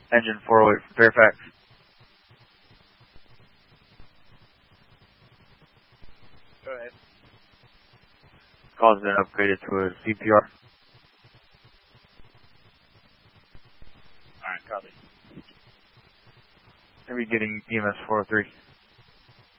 Engine 408 from Fairfax. Go ahead. Call's been upgraded to a CPR. Alright, copy. Are we getting EMS 403?